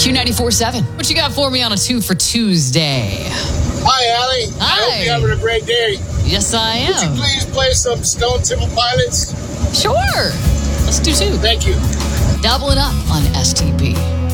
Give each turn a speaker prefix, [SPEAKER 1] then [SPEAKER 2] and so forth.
[SPEAKER 1] STP 94.7. What you got for me on a 2 for Tuesday?
[SPEAKER 2] Hi, Allie.
[SPEAKER 1] Hi.
[SPEAKER 2] I hope you're having a great day.
[SPEAKER 1] Yes, I
[SPEAKER 2] Would you
[SPEAKER 1] am.
[SPEAKER 2] please play some Stone Temple Pilots?
[SPEAKER 1] Sure. Let's do 2.
[SPEAKER 2] Thank you.
[SPEAKER 1] Doubling up on STP.